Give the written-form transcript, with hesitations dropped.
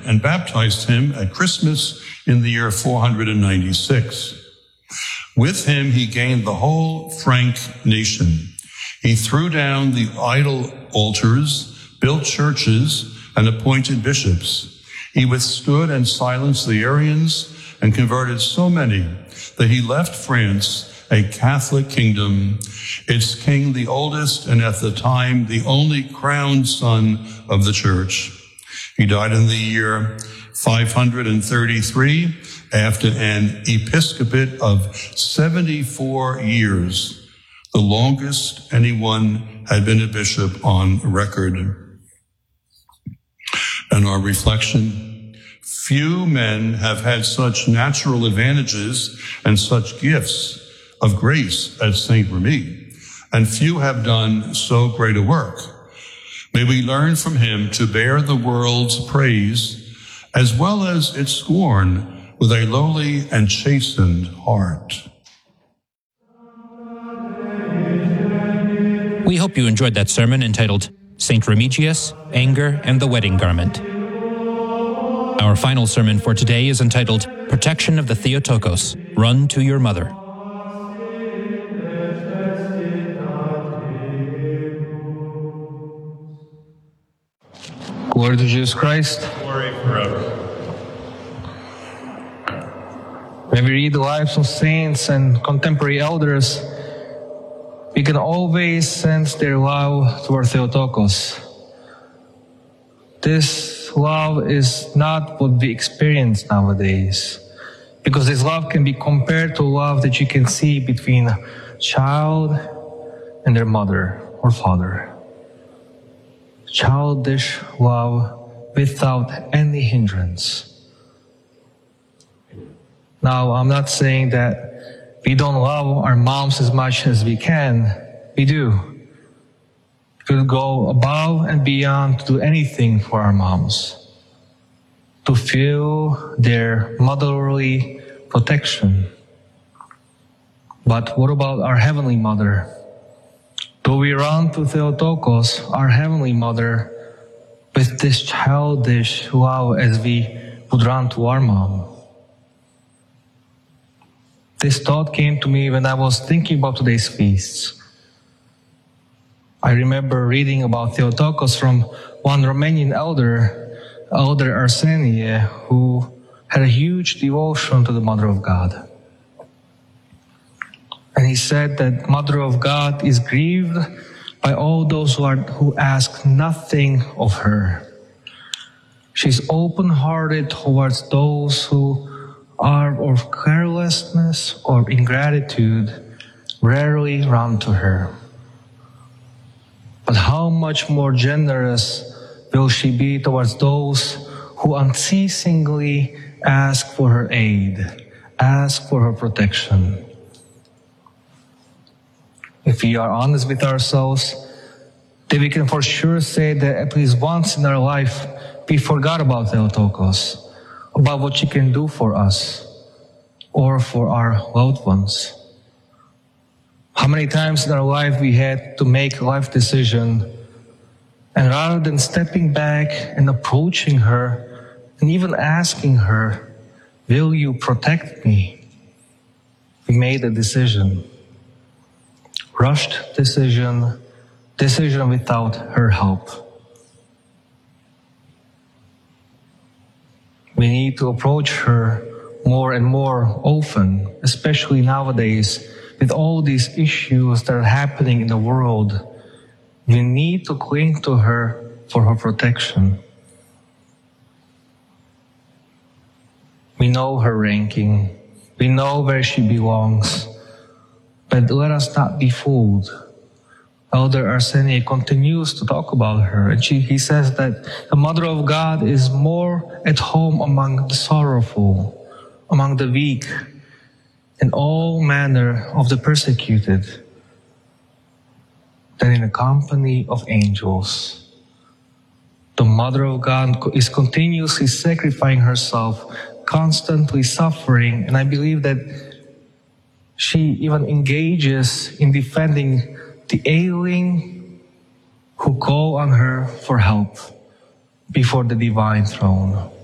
and baptized him at Christmas in the year 496. With him he gained the whole Frank nation. He threw down the idol altars, built churches, and appointed bishops. He withstood and silenced the Arians and converted so many that he left France a Catholic kingdom, its king the oldest and at the time the only crowned son of the church. He died in the year 533 after an episcopate of 74 years, the longest anyone had been a bishop on record. And our reflection: few men have had such natural advantages and such gifts of grace as Saint Remy, and few have done so great a work. May we learn from him to bear the world's praise as well as its scorn with a lowly and chastened heart. We hope you enjoyed that sermon entitled Saint Remigius, Anger and the Wedding Garment. Our final sermon for today is entitled Protection of the Theotokos, Run to Your Mother. Glory to Jesus Christ. Glory forever. When we read the lives of saints and contemporary elders, we can always sense their love toward Theotokos. This love is not what we experience nowadays, because this love can be compared to love that you can see between a child and their mother or father. Childish love without any hindrance. Now, I'm not saying that we don't love our moms as much as we can. We do. We will go above and beyond to do anything for our moms, to feel their motherly protection. But what about our Heavenly Mother? Do we run to Theotokos, our Heavenly Mother, with this childish love as we would run to our mom? This thought came to me when I was thinking about today's feasts. I remember reading about Theotokos from one Romanian elder, Elder Arsenie, who had a huge devotion to the Mother of God. And he said that Mother of God is grieved by all those who ask nothing of her. She's open-hearted towards those who are of carelessness or ingratitude rarely run to her. But how much more generous will she be towards those who unceasingly ask for her aid, ask for her protection? If we are honest with ourselves, then we can for sure say that at least once in our life, we forgot about Theotokos, about what she can do for us or for our loved ones. How many times in our life we had to make a life decision, and rather than stepping back and approaching her and even asking her, "Will you protect me?" we made a decision. Rushed decision without her help. We need to approach her more and more often, especially nowadays with all these issues that are happening in the world. We need to cling to her for her protection. We know her ranking. We know where she belongs. But let us not be fooled. Elder Arsenie continues to talk about her, and he says that the Mother of God is more at home among the sorrowful, among the weak, and all manner of the persecuted, than in the company of angels. The Mother of God is continuously sacrificing herself, constantly suffering, and I believe that she even engages in defending the ailing who call on her for help before the divine throne.